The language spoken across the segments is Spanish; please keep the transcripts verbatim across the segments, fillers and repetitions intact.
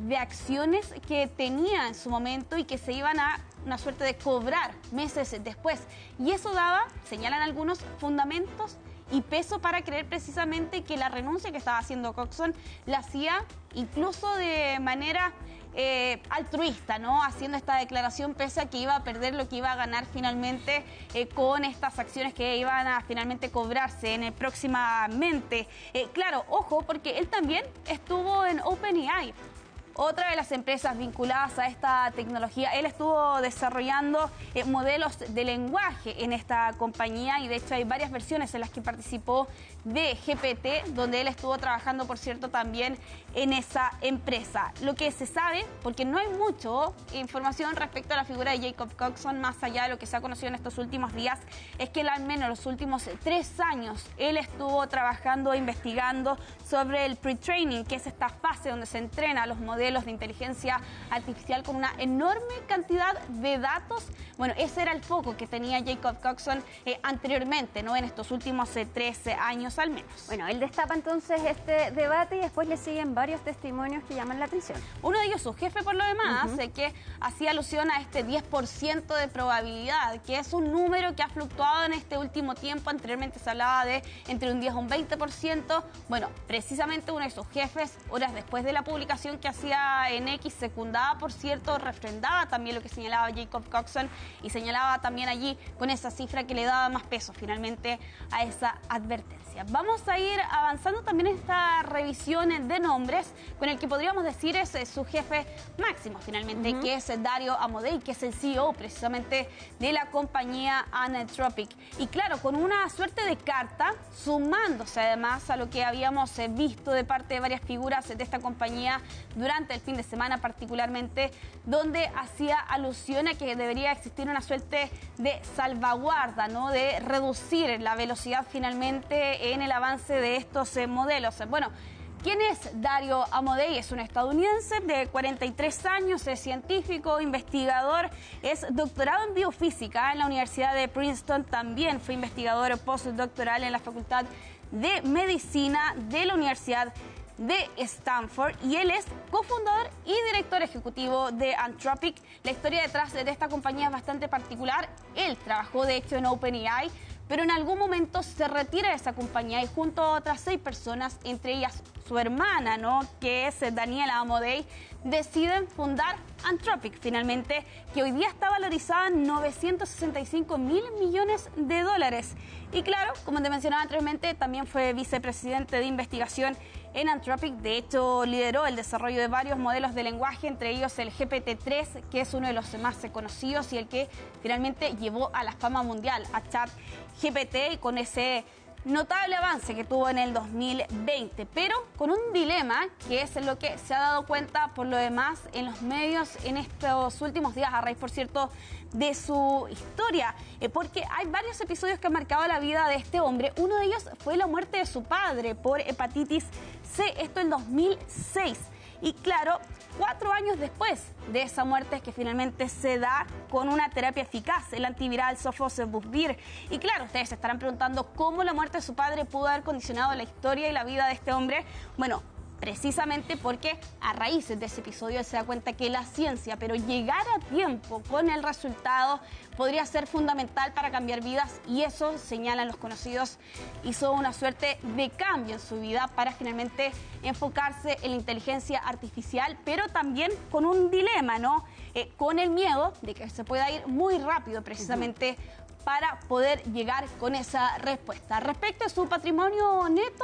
de acciones que tenía en su momento y que se iban a una suerte de cobrar meses después. Y eso daba, señalan algunos, fundamentos y peso para creer precisamente que la renuncia que estaba haciendo Coxon la hacía incluso de manera eh, altruista, ¿no? Haciendo esta declaración pese a que iba a perder lo que iba a ganar finalmente eh, con estas acciones que iban a finalmente cobrarse en el próximamente. Eh, claro, ojo, porque él también estuvo en OpenAI, otra de las empresas vinculadas a esta tecnología. Él estuvo desarrollando eh, modelos de lenguaje en esta compañía y de hecho hay varias versiones en las que participó de G P T, donde él estuvo trabajando, por cierto, también en esa empresa. Lo que se sabe, porque no hay mucha información respecto a la figura de Jacob Coxon, más allá de lo que se ha conocido en estos últimos días, es que al menos los últimos tres años él estuvo trabajando, investigando sobre el pre-training, que es esta fase donde se entrena a los modelos de inteligencia artificial con una enorme cantidad de datos. Bueno, ese era el foco que tenía Jacob Coxon eh, anteriormente, ¿no? En estos últimos eh, trece años al menos. Bueno, él destapa entonces este debate y después le siguen varios testimonios que llaman la atención. Uno de ellos, su jefe, por lo demás, Uh-huh. eh, que hacía alusión a este diez por ciento de probabilidad, que es un número que ha fluctuado en este último tiempo. Anteriormente se hablaba de entre un diez o un veinte por ciento. Bueno, precisamente uno de sus jefes, horas después de la publicación que hacía en X, secundaba, por cierto, refrendaba también lo que señalaba Jacob Coxon y señalaba también allí con esa cifra que le daba más peso finalmente a esa advertencia. Vamos a ir avanzando también en esta revisión de nombres con el que podríamos decir es su jefe máximo finalmente, uh-huh. que es Dario Amodei, que es el C E O precisamente de la compañía Anthropic. Y claro, con una suerte de carta, sumándose además a lo que habíamos visto de parte de varias figuras de esta compañía durante el fin de semana particularmente, donde hacía alusión a que debería existir una suerte de salvaguarda, ¿no? De reducir la velocidad finalmente en el avance de estos eh, modelos. Bueno, ¿quién es Dario Amodei? Es un estadounidense de cuarenta y tres años, es científico, investigador, es doctorado en biofísica en la Universidad de Princeton, también fue investigador postdoctoral en la Facultad de Medicina de la Universidad de Stanford y él es cofundador y director ejecutivo de Anthropic. La historia detrás de esta compañía es bastante particular. Él trabajó de hecho en OpenAI, pero en algún momento se retira de esa compañía y junto a otras seis personas, entre ellas su hermana, ¿no?, que es Daniela Amodei, deciden fundar Anthropic, finalmente, que hoy día está valorizada en novecientos sesenta y cinco mil millones de dólares. Y claro, como te mencionaba anteriormente, también fue vicepresidente de investigación en Anthropic. De hecho, lideró el desarrollo de varios modelos de lenguaje, entre ellos el G P T tres, que es uno de los más conocidos y el que finalmente llevó a la fama mundial a ChatGPT, y con ese notable avance que tuvo en el dos mil veinte, pero con un dilema que es lo que se ha dado cuenta por lo demás en los medios en estos últimos días, a raíz, por cierto, de su historia, eh, porque hay varios episodios que han marcado la vida de este hombre. Uno de ellos fue la muerte de su padre por hepatitis C, esto en dos mil seis. Y claro, cuatro años después de esa muerte es que finalmente se da con una terapia eficaz, el antiviral Sofosbuvir. Y claro, ustedes se estarán preguntando cómo la muerte de su padre pudo haber condicionado la historia y la vida de este hombre. Bueno, precisamente porque a raíz de ese episodio se da cuenta que la ciencia, pero llegar a tiempo con el resultado, podría ser fundamental para cambiar vidas, y eso, señalan los conocidos, hizo una suerte de cambio en su vida para finalmente enfocarse en la inteligencia artificial, pero también con un dilema, ¿no? Eh, con el miedo de que se pueda ir muy rápido precisamente uh-huh. para poder llegar con esa respuesta. Respecto a su patrimonio neto,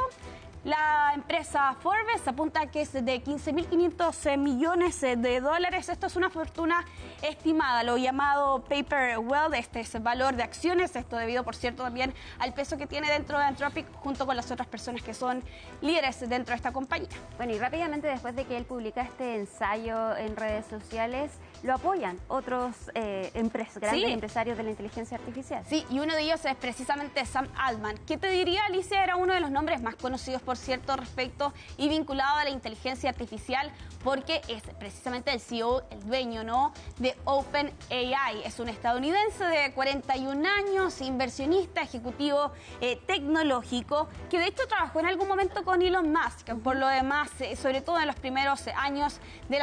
la empresa Forbes apunta que es de quince mil quinientos millones de dólares. Esto es una fortuna estimada, lo llamado paper wealth, este es el valor de acciones. Esto debido, por cierto, también al peso que tiene dentro de Anthropic junto con las otras personas que son líderes dentro de esta compañía. Bueno, y rápidamente después de que él publica este ensayo en redes sociales, lo apoyan otros eh, empresas, grandes sí. empresarios de la inteligencia artificial. Sí, y uno de ellos es precisamente Sam Altman, que te diría, Alicia, era uno de los nombres más conocidos, por cierto, respecto y vinculado a la inteligencia artificial, porque es precisamente el C E O, el dueño, ¿no?, de OpenAI. Es un estadounidense de cuarenta y un años, inversionista, ejecutivo eh, tecnológico, que de hecho trabajó en algún momento con Elon Musk, por lo demás, eh, sobre todo en los primeros años de la